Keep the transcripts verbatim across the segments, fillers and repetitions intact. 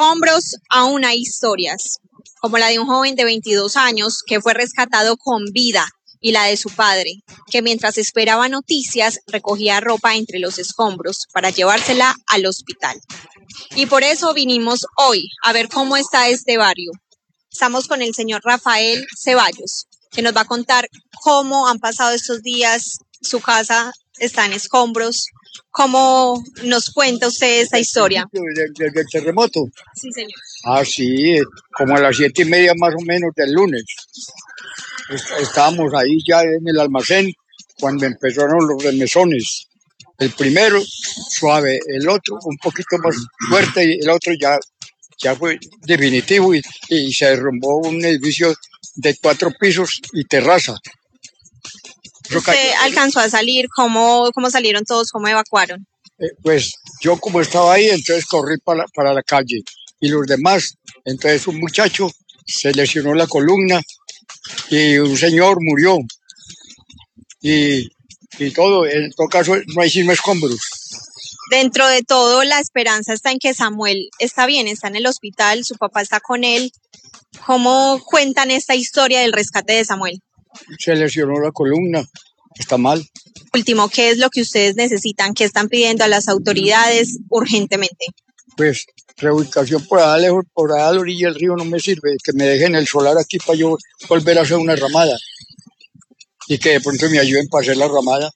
escombros aún hay historias, como la de un joven de veintidós años que fue rescatado con vida y la de su padre, que mientras esperaba noticias recogía ropa entre los escombros para llevársela al hospital. Y por eso vinimos hoy a ver cómo está este barrio. Estamos con el señor Rafael Ceballos, que nos va a contar cómo han pasado estos días, su casa está en escombros. ¿Cómo nos cuenta usted esta historia? Desde, desde el terremoto. Sí, señor. Ah, sí, como a las siete y media más o menos del lunes. Estábamos ahí ya en el almacén cuando empezaron los remesones. El primero suave, el otro un poquito más fuerte y el otro ya, ya fue definitivo y, y se derrumbó un edificio de cuatro pisos y terraza. ¿Usted alcanzó a salir? ¿Cómo, cómo salieron todos? ¿Cómo evacuaron? Eh, pues yo como estaba ahí, entonces corrí para, para la calle y los demás, entonces un muchacho se lesionó la columna y un señor murió y, y todo, en todo caso no hay sino escombros. Dentro de todo, la esperanza está en que Samuel está bien, está en el hospital, su papá está con él. ¿Cómo cuentan esta historia del rescate de Samuel? Se lesionó la columna, está mal. Último, ¿qué es lo que ustedes necesitan? ¿Qué están pidiendo a las autoridades urgentemente? Pues reubicación por allá lejos, por allá a la orilla del río no me sirve, que me dejen el solar aquí para yo volver a hacer una ramada y que de pronto me ayuden para hacer la ramada.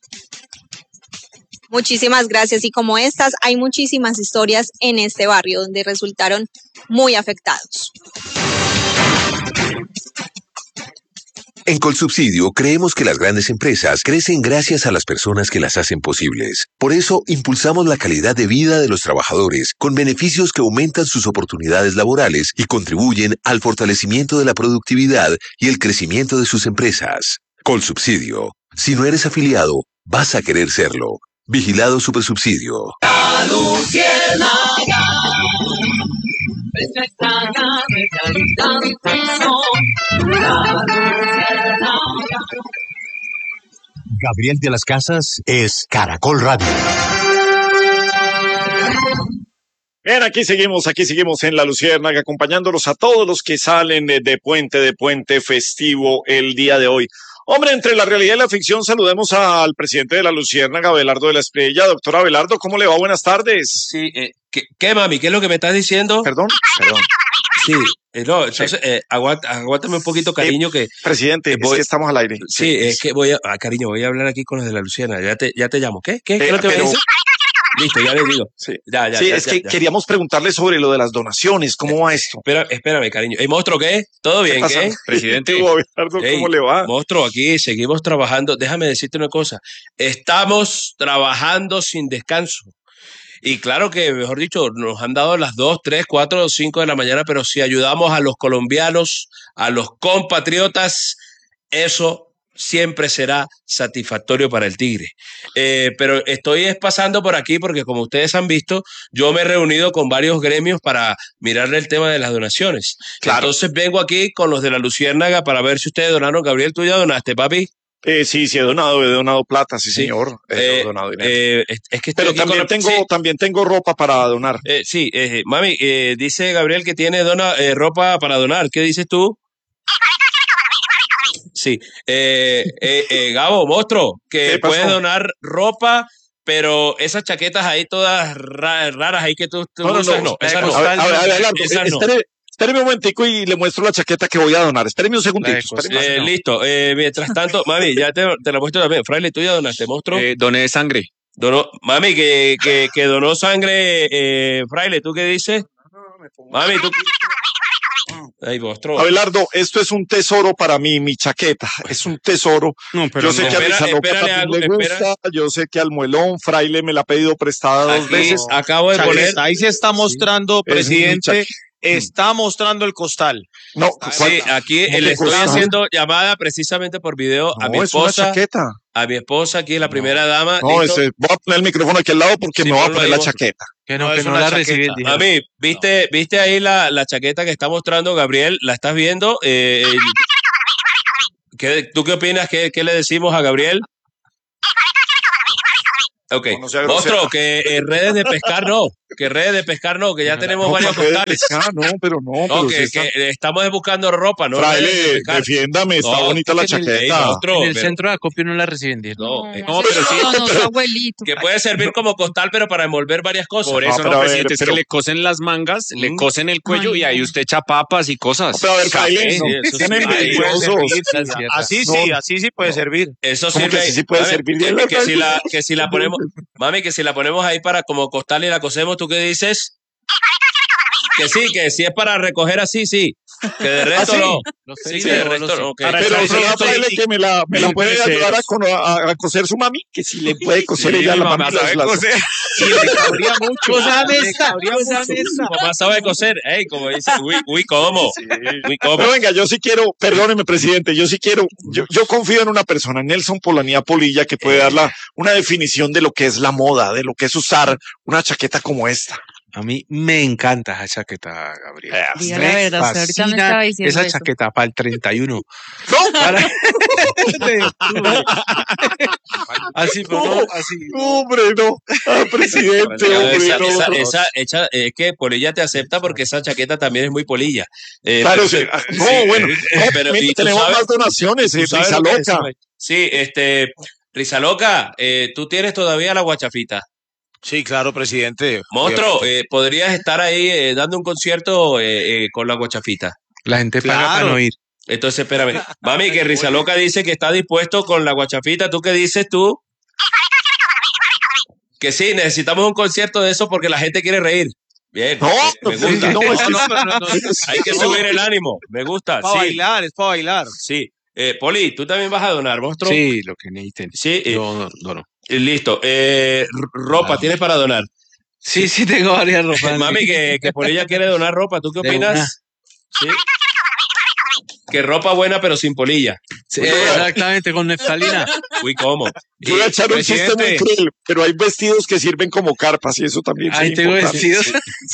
Muchísimas gracias. Y como estas, hay muchísimas historias en este barrio donde resultaron muy afectados. En Colsubsidio creemos que las grandes empresas crecen gracias a las personas que las hacen posibles. Por eso impulsamos la calidad de vida de los trabajadores con beneficios que aumentan sus oportunidades laborales y contribuyen al fortalecimiento de la productividad y el crecimiento de sus empresas. Colsubsidio. Si no eres afiliado, vas a querer serlo. Vigilado Supersubsidio. La Luciérnaga, pestaña de calidad y son. La Luciérnaga. Gabriel de las Casas es Caracol Radio. Bien, aquí seguimos, aquí seguimos en La Luciérnaga, acompañándolos a todos los que salen de, de puente, de puente festivo el día de hoy. Hombre, entre la realidad y la ficción, saludemos al presidente de La Luciérnaga, Abelardo de la Espriella. Doctor Abelardo, ¿cómo le va? Buenas tardes. Sí, eh, ¿qué, ¿qué, mami? ¿Qué es lo que me estás diciendo? Perdón, perdón. Sí, eh, no, entonces, eh, aguanta, aguántame un poquito, cariño, que... Presidente, eh, voy, es que estamos al aire. Sí, sí, es que voy a... Ah, cariño, voy a hablar aquí con los de La Luciérnaga. Ya te, ya te llamo. ¿Qué? ¿Qué? ¿Qué es lo que me dices? Listo, ya les digo. Sí, ya, ya, sí ya, es ya, que ya. queríamos preguntarle sobre lo de las donaciones. ¿Cómo va esto? Espera, espérame, cariño. ¿Y monstruo qué? ¿Todo bien? ¿Qué? ¿Qué? Presidente. Abelardo, Hey, ¿cómo le va? Monstruo, aquí seguimos trabajando. Déjame decirte una cosa. Estamos trabajando sin descanso. Y claro que, mejor dicho, nos han dado las dos, tres, cuatro, cinco de la mañana, pero si ayudamos a los colombianos, a los compatriotas, eso siempre será satisfactorio para el Tigre. Eh, pero estoy pasando por aquí porque, como ustedes han visto, yo me he reunido con varios gremios para mirarle el tema de las donaciones. Claro. Entonces vengo aquí con los de La Luciérnaga para ver si ustedes donaron. Gabriel, ¿tú ya donaste, papi? Eh, sí, sí he donado, he donado plata, sí, sí. señor. He eh, donado dinero. Eh, es, es que Pero también con... tengo, sí. también tengo ropa para donar. Eh, sí, eh, mami, eh, dice Gabriel que tiene dona, eh, ropa para donar. ¿Qué dices tú? Sí, eh, eh, eh, Gabo, monstruo, que puedes donar ropa, pero esas chaquetas ahí todas ra raras ahí que tú, tú no, no, usas, no, no, esas no. no. A ver, a ver, Abelardo, esas no. Espere, espéreme un momentico y le muestro la chaqueta que voy a donar. Espéreme un segundito. Eh, no. Listo, eh, mientras tanto, mami, ya te, te la muestro también. Fraile, ¿tú ya donaste, monstruo? Eh, doné sangre. Donó, mami, que, que, que donó sangre, eh, Fraile, ¿tú qué dices? Mami, tú... Ay, monstruo. Abelardo, esto es un tesoro para mí, mi chaqueta. Es un tesoro. No, pero yo sé no. que a Espera, mi Sanoca también algo, le gusta. Espera. Yo sé que al Muelón, Fraile me la ha pedido prestada dos Aquí veces. Acabo de chaqueta, poner. Ahí se está mostrando, sí, presidente. Está mostrando el costal. No, sí, aquí le estoy costal? haciendo llamada precisamente por video no, a mi esposa. Es una chaqueta. A mi esposa, aquí la primera no, dama. No, ese, voy a poner el micrófono aquí al lado porque sí, me voy a poner la chaqueta. Que no, no que no la recibí. A mí, ¿viste, no. ¿viste ahí la, la chaqueta que está mostrando Gabriel? ¿La estás viendo? Eh, ¿qué, ¿Tú qué opinas? ¿Qué, ¿Qué le decimos a Gabriel? Ok, no, no monstruo, que en redes de pescar no. que redes de pescar no, que ya tenemos No, varios redes de costales. pescar, no, pero no, No, pero que, si está- que estamos buscando ropa, ¿no? redes de Fraile, pescar. defiéndame, está No, bonita la que en el- chaqueta. Ey, monstruo, En el pero- centro de acopio no la reciben bien. No, eh, No, pero sí. No, no, su abuelito. que puede servir como costal, pero para envolver varias cosas. Por No, eso pero no, a ver, presidente, es pero- que le cosen las mangas, le Mm. cosen el cuello Ay, y ahí no. usted echa papas y cosas. Pero a ver, Café. Fraile, no, sí, eso sean sí. envidiosos. Así No. sí, así sí puede servir. Eso ¿Cómo sirve que sí, ahí. sí puede A ver, servir? que, que si la, que si la ponemos, mami, que si la ponemos ahí para como costal y la cosemos, ¿tú qué dices? Que sí, que si es para recoger así, sí. Que de resto ¿Ah, sí? no. Los Sí, seis de euros, resto los- no. ok. Ahora, Pero eso- será eso- Fraile que me la, me la Mil puede peseros. ayudar a, con- a- a coser su mami, que si le puede coser Sí, ella mi la mamá mami. sabe las- las- coser. Y le cabría mucho. Cosa Le esta, cabría cosa mucho. esta. Tu mamá sabe coser, ey, como dice, uy, uy, ¿cómo? Uy, ¿cómo? Pero venga, yo sí quiero, perdóneme, presidente, yo sí quiero, yo, yo confío en una persona, Nelson Polanía Polilla, que puede dar la- una definición de lo que es la moda, de lo que es usar una chaqueta como esta. A mí me encanta esa chaqueta, Gabriel. Diga la verdad, usted ahorita me fascina estaba diciendo esa eso. chaqueta para el treinta y uno. ¿No? Para- así, pero no, así. Hombre, no. Ah, presidente, Esa, hombre, esa, no. esa, esa- hecha, es que Polilla te acepta porque esa chaqueta también es muy polilla. Eh, Claro, pero- sí. Ah, no, sí, bueno, eh, no, pero, también ¿y tú tenemos sabes? más donaciones, ¿Tú eh, sabes Risa lo que es Loca. eso? Sí, este, Risa Loca, eh, tú tienes todavía la guachafita. Sí, claro, presidente. Monstruo, eh, podrías estar ahí eh, dando un concierto eh, eh, con la guachafita. La gente paga Claro. para no ir. Entonces, espérame. Mami, que Risa Loca dice que está dispuesto con la guachafita. ¿Tú qué dices tú? Que sí, necesitamos un concierto de eso porque la gente quiere reír. Bien, No, eh, me no, gusta. no, es que- no, no, no. Hay que subir el ánimo. Me gusta. Para Sí, bailar, es para bailar. sí. Eh, Poli, ¿tú también vas a donar, monstruo? Sí, lo que necesiten. Sí, eh, Yo dono. eh, listo. Eh, r- ropa, Ah. ¿tienes para donar? Sí, sí, tengo varias ropas. Mami, que, que Polilla quiere donar ropa. ¿Tú qué De opinas? una. Sí. Que ropa buena, pero sin polilla. Sí, exactamente, con neftalina. Uy, ¿cómo? Yo voy a echar un chiste muy presidente. cruel, pero hay vestidos que sirven como carpas y eso también es Ahí tengo importante. vestidos.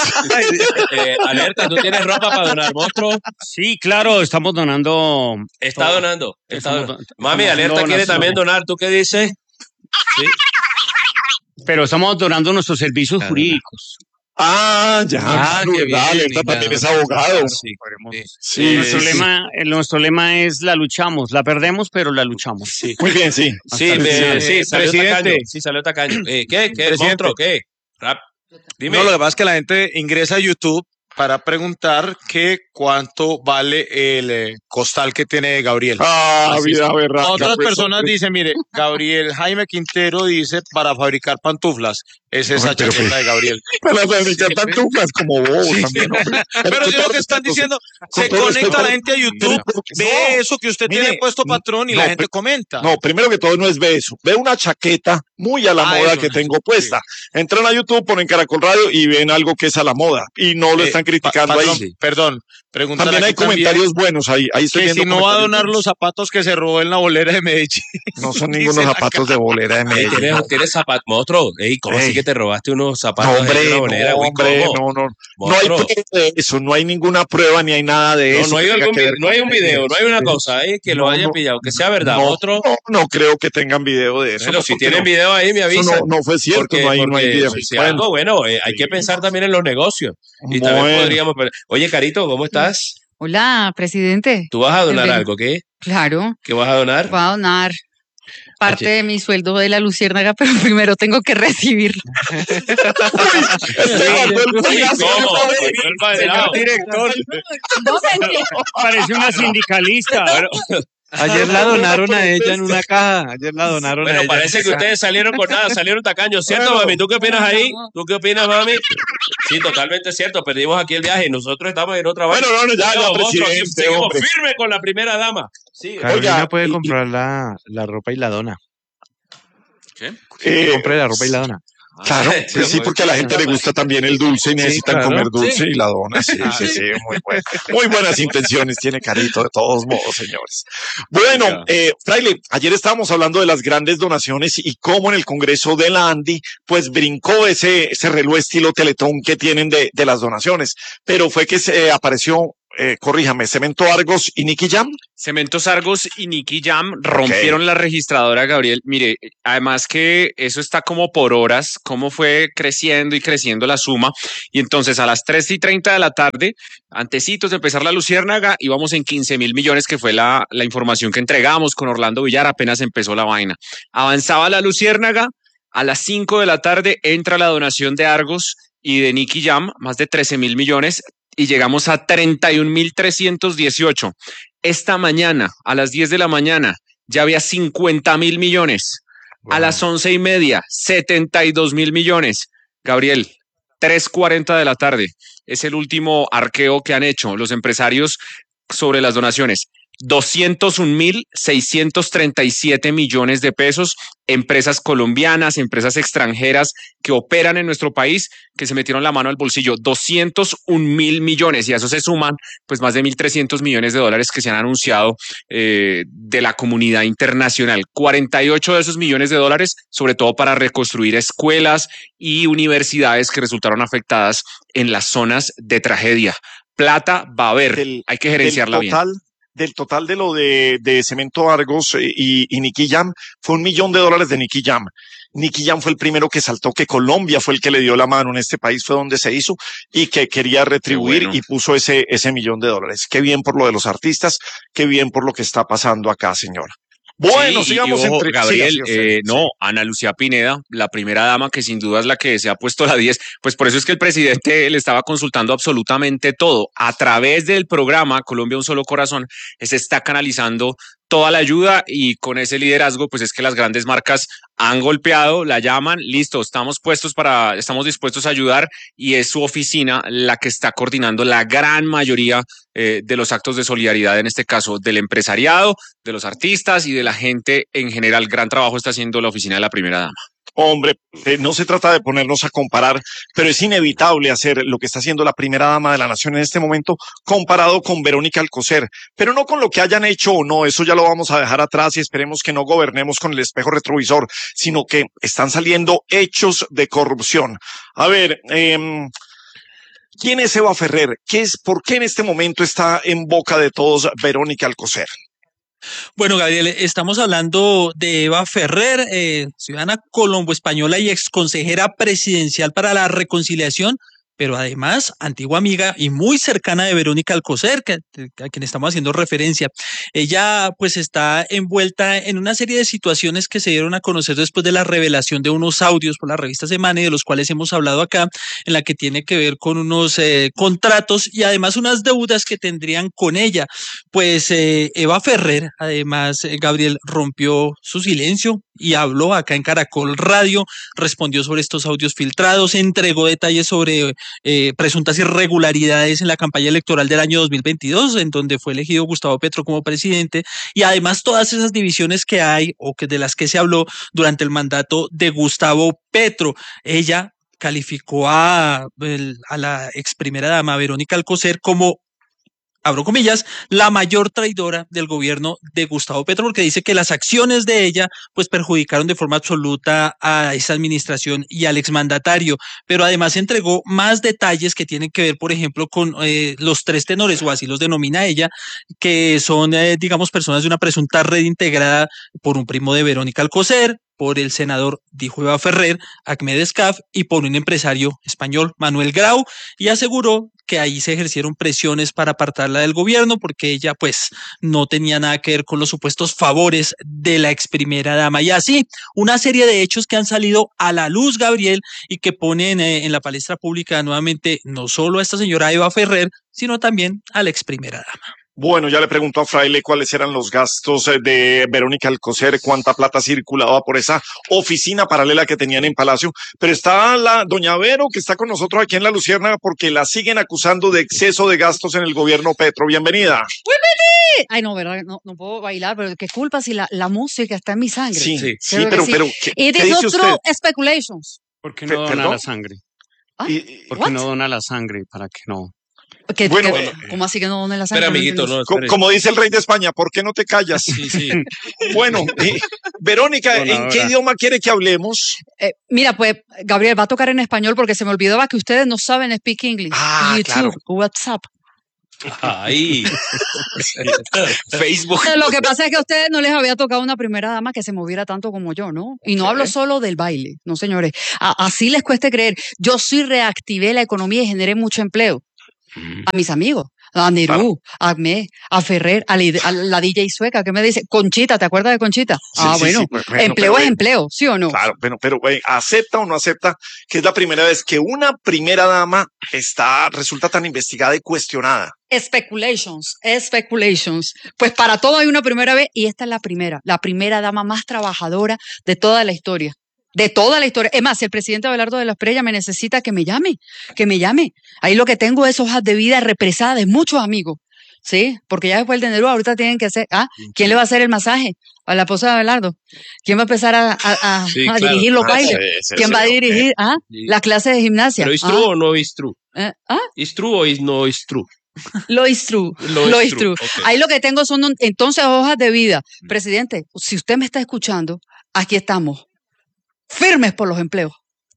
Eh, alerta, ¿tú tienes ropa para donar, monstruo? Sí, claro, estamos donando. Está todo. donando. Está Estamos donando. don- Mami, estamos alerta haciendo quiere donaciones. también donar. ¿Tú qué dices? Sí. Pero estamos donando nuestros servicios Claro. jurídicos. Ah, ya. Ah, claro, qué ¿verdad? bien, Alerta y también la- es abogado. Sí, Podremos- Sí, nuestro, sí, lema, el- nuestro lema es la luchamos, la perdemos, pero la luchamos. Sí. Muy bien, sí. Sí, Hasta el eh, final. sí, salió Presidente. tacaño. Sí, salió tacaño. Eh, ¿Qué? ¿Qué? Presidente. Monstruo, ¿qué? Rap. Dime. No, lo que pasa es que la gente ingresa a YouTube para preguntar que cuánto vale el eh, costal que tiene Gabriel. Ah, Así vida es. berraca. Otras pues, personas hombre. dicen, mire, Gabriel Jaime Quintero dice para fabricar pantuflas. Es esa Ay, pero chaqueta pues- de Gabriel. Para fabricar pantuflas como vos también, hombre. Pero con si lo todo que están respeto, diciendo, con se todo conecta respeto, la gente a YouTube, pero- ve no, eso que usted mire, tiene puesto, patrón, y no, la gente pero- comenta. No, primero que todo no es ve eso. Ve una chaqueta muy a la Ah, moda eso, que eso, tengo sí. puesta. Entran a YouTube, ponen Caracol Radio y ven algo que es a la moda. Y no lo Eh, están pa- criticando patrón, ahí. Perdón, preguntan También hay aquí también comentarios buenos ahí. Ahí estoy que viendo si no va a comentarios donar buenos. los zapatos que se robó en la bolera de Medellín. No son Dicen ningunos acá. zapatos de bolera de Ey, Medellín. ¿Tienes, tienes zapatos? Monstruo. Ey, ¿cómo Ey. así que te robaste unos No, zapatos hombre, de una no, bolera? Uy, hombre, ¿cómo? no, no. No hay Monstruo. prueba de eso, no hay ninguna prueba ni hay nada de No, eso. no hay, que tenga algún que vi- ver no con- hay un video, no hay una Sí. cosa eh, que lo No, haya no. pillado, que sea verdad. No, Otro, no, no creo que tengan video de eso. pero no, si porque tienen no. video ahí, me Eso avisan. no, no fue cierto, Porque- no hay, no hay porque video. si- si Bueno, algo, bueno, eh, hay que pensar también en los negocios. Y también bueno. podríamos. Oye, Carito, ¿cómo estás? Hola, presidente. ¿Tú vas a donar Bien. algo? ¿Qué? Claro, ¿Qué vas a donar? voy a donar parte Oye. de mi sueldo de la luciérnaga, pero primero tengo que recibirlo. Este mandó el payaso. ¿Cómo? El moderado. director. No me Parece una sindicalista. Bueno, Ayer la donaron a ella en una caja. Ayer la donaron a bueno, ella. parece que ustedes salieron con nada, salieron tacaños, ¿cierto, Bueno. mami? ¿Tú qué opinas ahí? ¿Tú qué opinas, mami? Sí, totalmente cierto. Perdimos aquí el viaje y nosotros estamos en otra Bueno, no, no, ya, ya, No, monstruo, presidente, seguimos hombre. firme con la primera dama. Sí, Carolina Oiga, puede y- comprar la, la ropa y la dona. ¿qué? Eh, Compre la ropa y la dona. Claro, pues sí, porque a la gente le gusta también el dulce y necesitan claro. comer dulce y la dona. Sí, sí, sí, muy, buen- muy buenas intenciones tiene Carito, de todos modos, señores. Bueno, eh, Fraile, ayer estábamos hablando de las grandes donaciones y cómo en el Congreso de la Andi, pues brincó ese, ese reloj estilo Teletón que tienen de, de las donaciones, pero fue que se apareció eh, corríjame, Cemento Argos y Nicky Jam. Cementos Argos y Nicky Jam rompieron okay. la registradora, Gabriel. Mire, además que eso está como por horas, cómo fue creciendo y creciendo la suma. Y entonces a las tres y treinta de la tarde, antecitos de empezar la Luciérnaga, íbamos en quince mil millones, que fue la, la información que entregamos con Orlando Villar, apenas empezó la vaina. Avanzaba la Luciérnaga, a las cinco de la tarde entra la donación de Argos y de Nicky Jam, más de trece mil millones, y llegamos a treinta y un mil trescientos dieciocho. Esta mañana, a las diez de la mañana, ya había cincuenta mil millones. Wow. A las once y media, setenta y dos mil millones. Gabriel, tres cuarenta de la tarde. Es el último arqueo que han hecho los empresarios sobre las donaciones. doscientos un mil seiscientos treinta y siete millones de pesos, empresas colombianas, empresas extranjeras que operan en nuestro país, que se metieron la mano al bolsillo, doscientos un mil millones, y a eso se suman pues más de mil trescientos millones de dólares que se han anunciado eh, de la comunidad internacional. cuarenta y ocho de esos millones de dólares, sobre todo para reconstruir escuelas y universidades que resultaron afectadas en las zonas de tragedia. Plata va a haber, del, hay que gerenciarla del total, bien. Del total de lo de, de Cemento Argos y, y Nicky Jam, fue un millón de dólares de Nicky Jam. Nicky Jam fue el primero que saltó, que Colombia fue el que le dio la mano en este país, fue donde se hizo, y que quería retribuir bueno. y puso ese, ese millón de dólares. Qué bien por lo de los artistas, qué bien por lo que está pasando acá, señora. Bueno, sí, sigamos y ojo, entre... Gabriel, sí, sí, sí, eh, sí. no, Ana Lucía Pineda, la primera dama, que sin duda es la que se ha puesto la diez, pues por eso es que el presidente le estaba consultando absolutamente todo. A través del programa Colombia Un Solo Corazón, se está canalizando toda la ayuda, y con ese liderazgo, pues es que las grandes marcas han golpeado, la llaman, listo, estamos puestos para, estamos dispuestos a ayudar, y es su oficina la que está coordinando la gran mayoría eh, de los actos de solidaridad, en este caso del empresariado, de los artistas y de la gente en general. Gran trabajo está haciendo la oficina de la primera dama. Hombre, eh, no se trata de ponernos a comparar, pero es inevitable hacer lo que está haciendo la primera dama de la nación en este momento comparado con Verónica Alcocer, pero no con lo que hayan hecho o no, eso ya lo vamos a dejar atrás, y esperemos que no gobernemos con el espejo retrovisor, sino que están saliendo hechos de corrupción. A ver, eh, ¿quién es Eva Ferrer? ¿Qué es, por qué en este momento está en boca de todos Verónica Alcocer? Bueno, Gabriel, estamos hablando de Eva Ferrer, eh, ciudadana colombo-española y exconsejera presidencial para la reconciliación, pero además antigua amiga y muy cercana de Verónica Alcocer, que, a quien estamos haciendo referencia. Ella pues está envuelta en una serie de situaciones que se dieron a conocer después de la revelación de unos audios por la revista Semana, y de los cuales hemos hablado acá, en la que tiene que ver con unos eh, contratos y además unas deudas que tendrían con ella. Pues eh, Eva Ferrer, además, eh, Gabriel, rompió su silencio y habló acá en Caracol Radio, respondió sobre estos audios filtrados, entregó detalles sobre eh, presuntas irregularidades en la campaña electoral del año dos mil veintidós, en donde fue elegido Gustavo Petro como presidente, y además todas esas divisiones que hay o que de las que se habló durante el mandato de Gustavo Petro. Ella calificó a, a la ex primera dama Verónica Alcocer como, abro comillas, la mayor traidora del gobierno de Gustavo Petro, porque dice que las acciones de ella pues perjudicaron de forma absoluta a esa administración y al exmandatario, pero además entregó más detalles que tienen que ver, por ejemplo, con eh, los tres tenores, o así los denomina ella, que son, eh, digamos, personas de una presunta red integrada por un primo de Verónica Alcocer, por el senador, dijo Eva Ferrer, Ahmed Escaf, y por un empresario español, Manuel Grau, y aseguró que ahí se ejercieron presiones para apartarla del gobierno, porque ella pues no tenía nada que ver con los supuestos favores de la ex primera dama. Y así, una serie de hechos que han salido a la luz, Gabriel, y que ponen eh, en la palestra pública nuevamente no solo a esta señora Eva Ferrer, sino también a la ex primera dama. Bueno, ya le preguntó a Fraile cuáles eran los gastos de Verónica Alcocer, cuánta plata circulaba por esa oficina paralela que tenían en Palacio, pero está la doña Vero, que está con nosotros aquí en La Luciérnaga, porque la siguen acusando de exceso de gastos en el gobierno Petro. Bienvenida. ¡Bienvenida! Ay, no, verdad, no, no puedo bailar, pero qué culpa si la, la música está en mi sangre. Sí, sí, sí, pero, sí. pero ¿qué, It ¿qué is dice not usted? true speculations. ¿Por qué no dona ¿Perdón? la sangre? ¿Ah? ¿Por qué What? no dona la sangre? ¿Para qué no? ¿Qué, Bueno, qué, ¿Cómo así que no dona la sangre? Espera, amiguito, no, Co- Como dice el rey de España, ¿por qué no te callas? Sí, sí. Bueno, eh, Verónica, ¿en Donadora. qué idioma quiere que hablemos? Eh, mira, pues, Gabriel, va a tocar en español porque se me olvidaba que ustedes no saben speak English. Ah, YouTube, claro. WhatsApp. Ay. Facebook. Lo que pasa es que a ustedes no les había tocado una primera dama que se moviera tanto como yo, ¿no? Y no hablo solo del baile, no señores. A- así les cueste creer. Yo sí reactivé la economía y generé mucho empleo. A mis amigos, a Nerú, a Acme, a Ferrer, a la, a la D J sueca, ¿qué me dice? Conchita, ¿te acuerdas de Conchita? Sí, ah, sí, bueno, sí, pues, bueno, empleo pero, es eh, empleo, ¿sí o no? Claro, bueno, pero güey, ¿acepta o no acepta que es la primera vez que una primera dama está, resulta tan investigada y cuestionada? Speculations, speculations. Pues para todo hay una primera vez y esta es la primera, la primera dama más trabajadora de toda la historia. De toda la historia. Es más, si el presidente Abelardo de la Espriella me necesita, que me llame, que me llame. Ahí lo que tengo es hojas de vida represadas de muchos amigos. Sí, porque ya después del de Nerú ahorita tienen que hacer, ah, ¿quién le va a hacer el masaje? A la esposa de Abelardo. ¿Quién va a empezar a, a, a, Sí, a claro. dirigir los Ah, bailes? sí, sí, ¿Quién sí, va a ok. dirigir, ah, Sí. las clases de gimnasia? ¿Pero is Ah, true o no is true? eh, ah, ¿Is true o is no is true? Lo is true. Lo Lo is is true, true. ok. Ahí lo que tengo son un- entonces hojas de vida. Presidente, si usted me está escuchando, aquí estamos. Firmes por los empleos.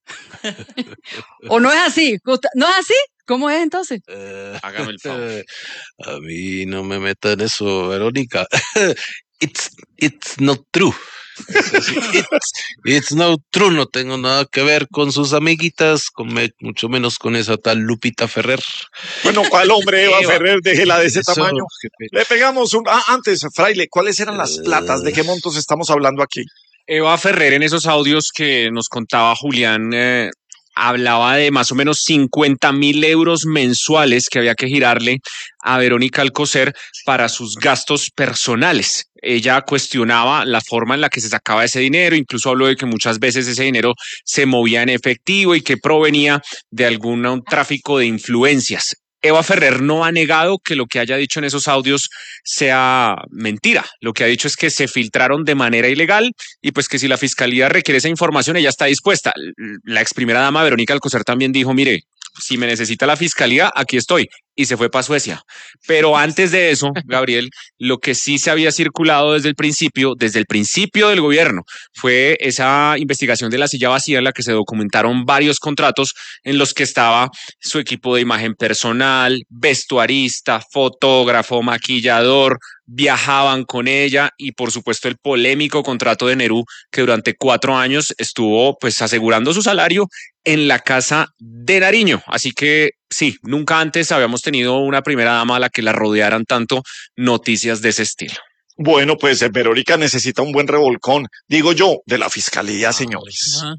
¿O no es así? Usted- ¿No es así? ¿Cómo es entonces? Hágame el favor. A mí no me meta en eso, Verónica. It's, it's not true. It's, it's not true. No tengo nada que ver con sus amiguitas, con me- mucho menos con esa tal Lupita Ferrer. Bueno, ¿cuál hombre, Eva Eva. Ferrer? Déjela de ese Eso, tamaño. qué pena. Le pegamos un... Ah, antes, Fraile, ¿cuáles eran las platas? ¿De qué montos estamos hablando aquí? Eva Ferrer en esos audios que nos contaba Julián eh, hablaba de más o menos cincuenta mil euros mensuales que había que girarle a Verónica Alcocer para sus gastos personales. Ella cuestionaba la forma en la que se sacaba ese dinero, incluso habló de que muchas veces ese dinero se movía en efectivo y que provenía de algún un tráfico de influencias. Eva Ferrer no ha negado que lo que haya dicho en esos audios sea mentira. Lo que ha dicho es que se filtraron de manera ilegal y pues que si la fiscalía requiere esa información, ella está dispuesta. La ex primera dama Verónica Alcocer también dijo, mire, si me necesita la fiscalía, aquí estoy. Y se fue para Suecia. Pero antes de eso, Gabriel, lo que sí se había circulado desde el principio, desde el principio del gobierno, fue esa investigación de la silla vacía en la que se documentaron varios contratos en los que estaba su equipo de imagen personal, vestuarista, fotógrafo, maquillador, viajaban con ella y por supuesto el polémico contrato de Nerú que durante cuatro años estuvo pues asegurando su salario en la casa de Nariño. Así que sí, nunca antes habíamos tenido una primera dama a la que la rodearan tanto noticias de ese estilo. Bueno, pues eh, Verónica necesita un buen revolcón, digo yo, de la fiscalía, señores. Ajá.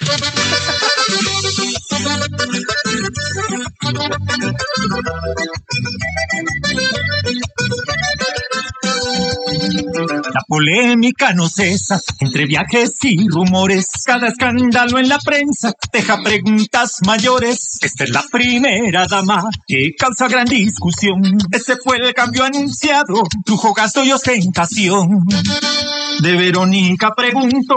La polémica no cesa entre viajes y rumores. Cada escándalo en la prensa deja preguntas mayores. Esta es la primera dama que causa gran discusión. Ese fue el cambio anunciado, lujo, gasto y ostentación. De Verónica pregunto.